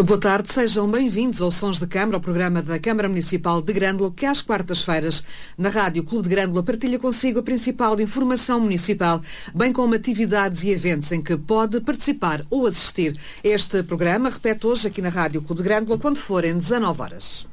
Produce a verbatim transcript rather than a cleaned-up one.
Boa tarde, sejam bem-vindos ao Sons de Câmara, o programa da Câmara Municipal de Grândola, que às quartas-feiras, na Rádio Clube de Grândola, partilha consigo a principal informação municipal, bem como atividades e eventos em que pode participar ou assistir. Este programa repete hoje aqui na Rádio Clube de Grândola, quando forem dezanove horas.